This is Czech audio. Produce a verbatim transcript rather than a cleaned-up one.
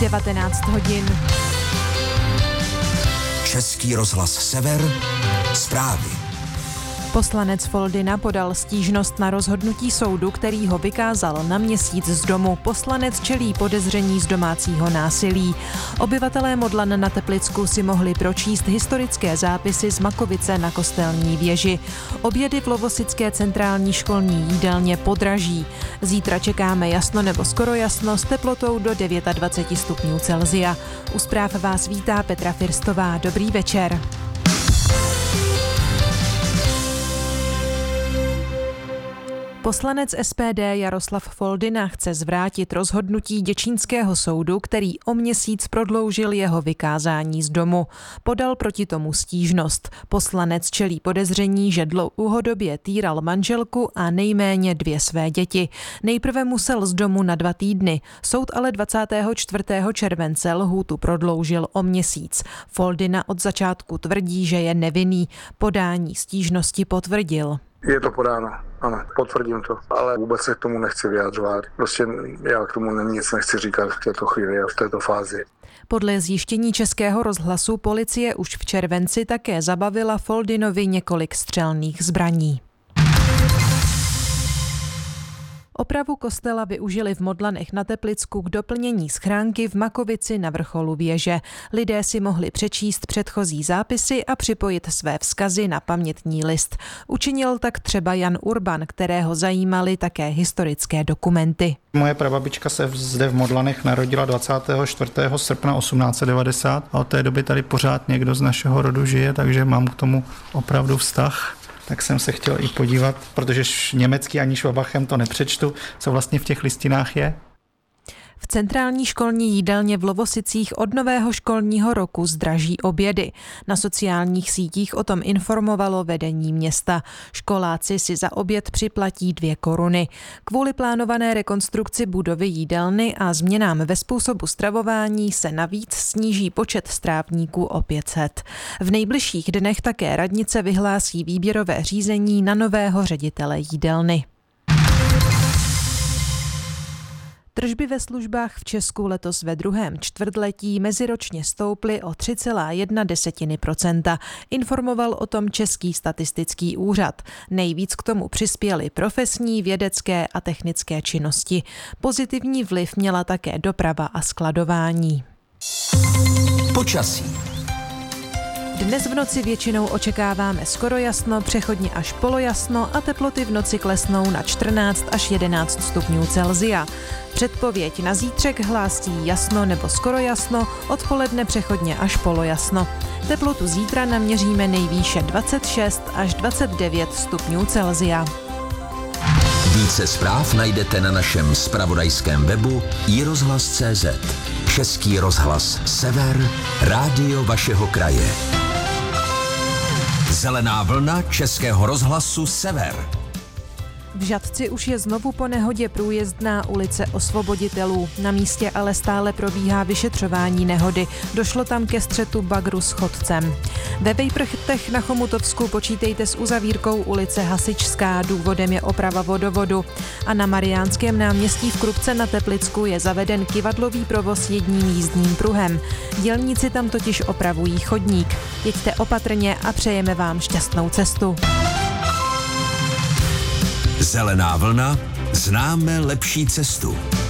devatenáct hodin. Český rozhlas Sever, zprávy. Poslanec Foldyna podal stížnost na rozhodnutí soudu, který ho vykázal na měsíc z domu. Poslanec čelí podezření z domácího násilí. Obyvatelé Modlan na Teplicku si mohli pročíst historické zápisy z Makovice na Kostelní věži. Obědy v Lovosické centrální školní jídelně podraží. Zítra čekáme jasno nebo skoro jasno s teplotou do dvacet devět stupňů Celsia. U zpráv vás vítá Petra Firstová. Dobrý večer. Poslanec S P D Jaroslav Foldyna chce zvrátit rozhodnutí děčínského soudu, který o měsíc prodloužil jeho vykázání z domu. Podal proti tomu stížnost. Poslanec čelí podezření, že dlouhodobě týral manželku a nejméně dvě své děti. Nejprve musel z domu na dva týdny. Soud ale dvacátého čtvrtého července lhůtu prodloužil o měsíc. Foldyna od začátku tvrdí, že je nevinný. Podání stížnosti potvrdil. Je to podáno, ano, potvrdím to, ale vůbec se k tomu nechci vyjadřovat. Prostě já k tomu nic nechci říkat v této chvíli a v této fázi. Podle zjištění Českého rozhlasu policie už v červenci také zabavila Foldynovi několik střelných zbraní. Opravu kostela využili v Modlanech na Teplicku k doplnění schránky v Makovici na vrcholu věže. Lidé si mohli přečíst předchozí zápisy a připojit své vzkazy na pamětní list. Učinil tak třeba Jan Urban, kterého zajímaly také historické dokumenty. Moje prababička se zde v Modlanech narodila dvacátého čtvrtého srpna osmnáct set devadesát a od té doby tady pořád někdo z našeho rodu žije, takže mám k tomu opravdu vztah. Tak jsem se chtěl i podívat, protože německy ani švabachem to nepřečtu, co vlastně v těch listinách je. V centrální školní jídelně v Lovosicích od nového školního roku zdraží obědy. Na sociálních sítích o tom informovalo vedení města. Školáci si za oběd připlatí dvě koruny. Kvůli plánované rekonstrukci budovy jídelny a změnám ve způsobu stravování se navíc sníží počet strávníků o pět set. V nejbližších dnech také radnice vyhlásí výběrové řízení na nového ředitele jídelny. Tržby ve službách v Česku letos ve druhém čtvrtletí meziročně stouply o tři celá jedna procenta. Informoval o tom Český statistický úřad. Nejvíc k tomu přispěly profesní, vědecké a technické činnosti. Pozitivní vliv měla také doprava a skladování. Počasí. Dnes v noci většinou očekáváme skoro jasno, přechodně až polojasno a teploty v noci klesnou na čtrnáct až jedenáct stupňů Celsia. Předpověď na zítřek hlásí jasno nebo skoro jasno, odpoledne přechodně až polojasno. Teplotu zítra naměříme nejvýše dvacet šest až dvacet devět stupňů Celsia. Více zpráv najdete na našem zpravodajském webu i rozhlas tečka cé zet. Český rozhlas Sever, rádio vašeho kraje. Zelená vlna Českého rozhlasu Sever. V Žatci už je znovu po nehodě průjezdná ulice Osvoboditelů. Na místě ale stále probíhá vyšetřování nehody. Došlo tam ke střetu bagru s chodcem. Ve Vejprchtech na Chomutovsku počítejte s uzavírkou ulice Hasičská, důvodem je oprava vodovodu. A na Mariánském náměstí v Krupce na Teplicku je zaveden kyvadlový provoz jedním jízdním pruhem. Dělníci tam totiž opravují chodník. Jeďte opatrně a přejeme vám šťastnou cestu. Zelená vlna, známe lepší cestu.